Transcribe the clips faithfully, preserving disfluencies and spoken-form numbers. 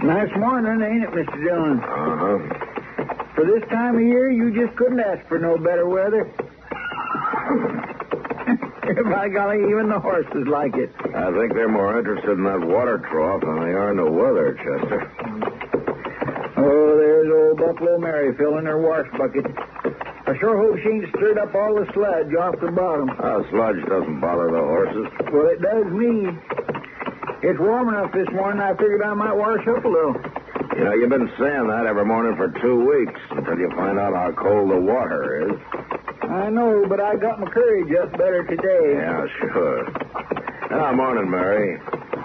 Nice morning, ain't it, Mister Dillon? Uh-huh. For this time of year, you just couldn't ask for no better weather. By golly, even the horses like it. I think they're more interested in that water trough than they are in the weather, Chester. Oh, there's old Buffalo Mary filling her wash bucket. I sure hope she ain't stirred up all the sludge off the bottom. Oh, sludge doesn't bother the horses. Well, it does me. It's warm enough this morning, I figured I might wash up a little. You know, you've been saying that every morning for two weeks until you find out how cold the water is. I know, but I got my courage up better today. Yeah, sure. Ah, morning, Mary.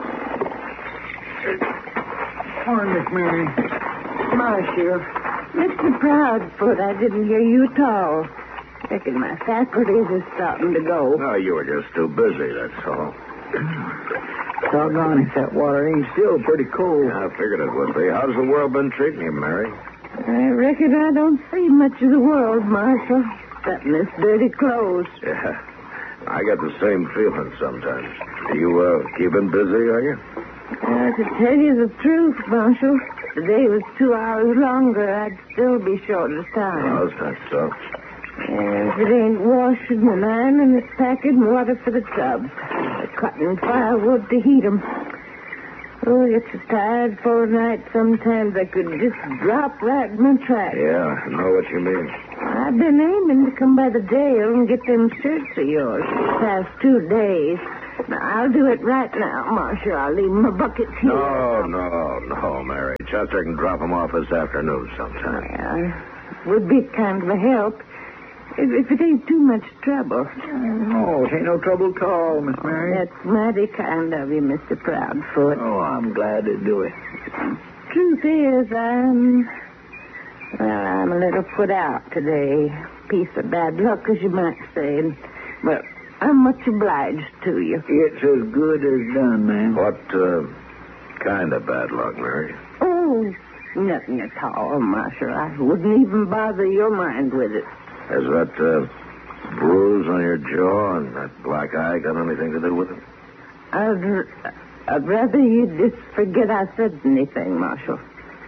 Morning, Miss Mary. Marshal, Mister Proudfoot, I didn't hear you at all. Reckon my faculties are starting to go. No, you were just too busy, that's all. Doggone if that water ain't still pretty cold. Yeah, I figured it would be. How's the world been treating you, Mary? I reckon I don't see much of the world, Marshal. Except this dirty clothes. Yeah, I get the same feeling sometimes. You, uh, keeping busy, are you? Uh, to tell you the truth, Marshal, if the day was two hours longer, I'd still be short of time. Oh, is that so? Yeah, if it ain't washing and ironing, it's packing water for the tubs. Cutting firewood to heat 'em. Oh, it's so tired for a night sometimes I could just drop right in my tracks. Yeah, I know what you mean. I've been aiming to come by the jail and get them shirts of yours for the past two days. Now, I'll do it right now, Marshal. I'll leave my buckets here. No, no, no, Mary. Chester can drop them off this afternoon sometime. Yeah, would be kind of a help. If, if it ain't too much trouble. No, it ain't no trouble at all, Miss Mary. That's mighty kind of you, Mister Proudfoot. Oh, I'm glad to do it. Truth is, I'm... Well, I'm a little put out today. Piece of bad luck, as you might say. Well, I'm much obliged to you. It's as good as done, ma'am. What, uh, kind of bad luck, Mary? Oh, nothing at all, Marshal. I wouldn't even bother your mind with it. Has that, uh, bruise on your jaw and that black eye got anything to do with it? I'd, I'd rather you just forget I said anything, Marshal.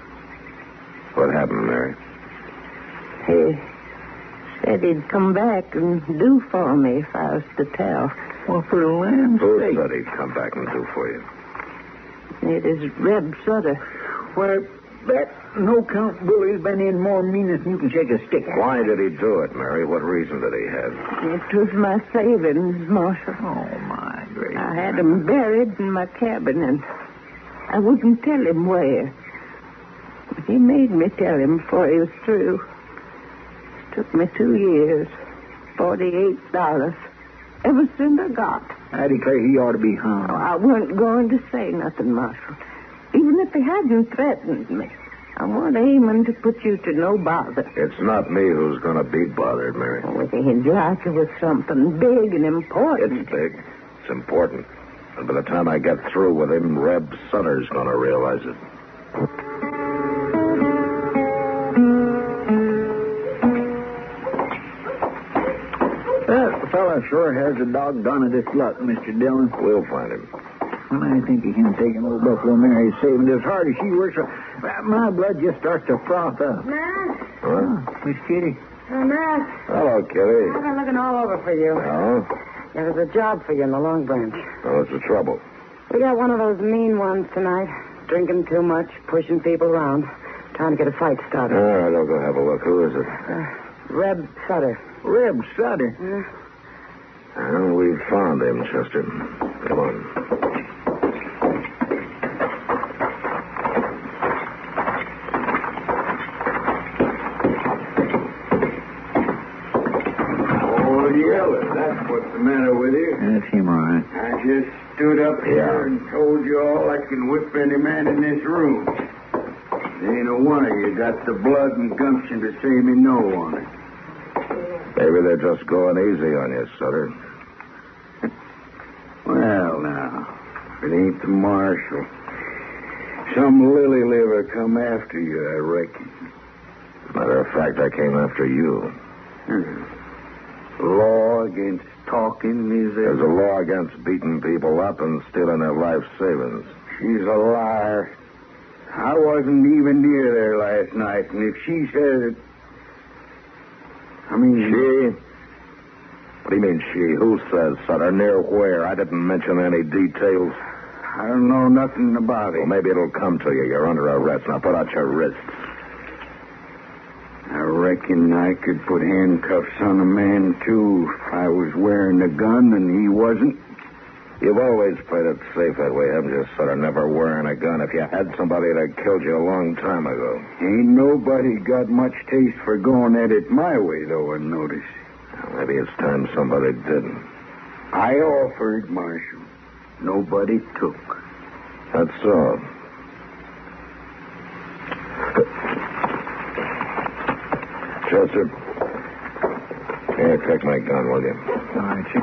What happened, Mary? He said he'd come back and do for me if I was to tell. Well, for the land's Who sake. said he'd come back and do for you? It is Reb Sutter. Why, that no-count bully's been in more meanness than you can shake a stick at. Why did he do it, Mary? What reason did he have? It was my savings, Marshal. Oh, my gracious. I had him buried in my cabin, and I wouldn't tell him where. But he made me tell him before he was through. It took me two years, forty-eight dollars. Ever since I got. I declare he ought to be hung. Oh, I wasn't going to say nothing, Marshal. Even if he hadn't threatened me. I wasn't aiming to put you to no bother. It's not me who's going to be bothered, Mary. Oh, it ain't like it was something big and important. It's big. It's important. And by the time I get through with him, Reb Sutter's going to realize it. That fella sure has a doggonedest luck, Mister Dillon. We'll find him. When I think of him taking old Buffalo Mary saving as hard as she works, my blood just starts to froth up. Matt? Huh? Miss Kitty. Oh, Matt. Hello, Kitty. I've been looking all over for you. Oh? There's a job for you in the Long Branch. Oh, what's the trouble? We got one of those mean ones tonight. Drinking too much, pushing people around. Trying to get a fight started. All right, I'll go have a look. Who is it? Uh, Reb Sutter. Reb Sutter. Uh, Well, we've found him, Chester. Come on. That's what's the matter with you. That's him, all right. I just stood up here and told you all I can whip any man in this room. Ain't a one of you got the blood and gumption to say me no on it. Maybe they're just going easy on you, Sutter. Well, now, if it ain't the marshal. Some lily liver come after you, I reckon. Matter of fact, I came after you. Hmm. Law against talking, is there? There's a law against beating people up and stealing their life savings. She's a liar. I wasn't even near there last night, and if she says it... I mean... She? What do you mean, she? Who says, Sutter? Near where? I didn't mention any details. I don't know nothing about it. Well, maybe it'll come to you. You're under arrest. Now put out your wrists. I reckon I could put handcuffs on a man, too, if I was wearing a gun and he wasn't. You've always played it safe that way, haven't you, Sutter? Never wearing a gun. If you had somebody that killed you a long time ago. Ain't nobody got much taste for going at it my way, though, I notice. Well, maybe it's time somebody didn't. I offered, Marshal. Nobody took. That's all. Chester. Here, take my gun, will you? All right, Chief.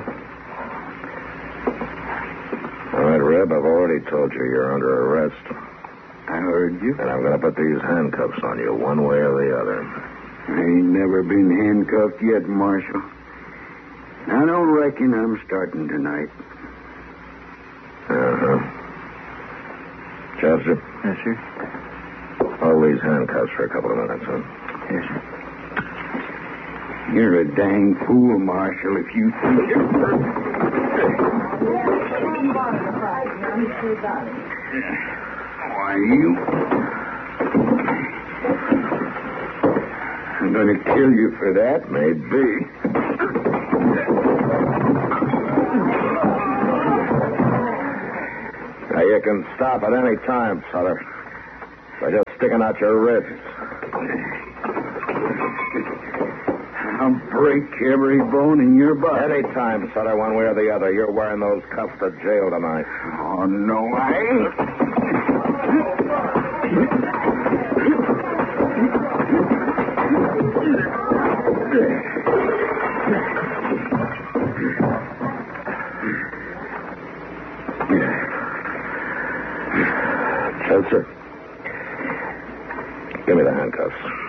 All right, Reb, I've already told you you're under arrest. I heard you. And I'm going to put these handcuffs on you one way or the other. I ain't never been handcuffed yet, Marshal. I don't reckon I'm starting tonight. Uh-huh. Chester? Yes, sir. Hold these handcuffs for a couple of minutes, huh? Yes, sir. You're a dang fool, Marshal, if you think you're... Why, you... I'm going to kill you for that. Maybe. Now, you can stop at any time, Sutter. By just sticking out your wrists. I'll break every bone in your body. Any time, Sutter, one way or the other. You're wearing those cuffs to jail tonight. Oh, no, I ain't. Chester, give me the handcuffs.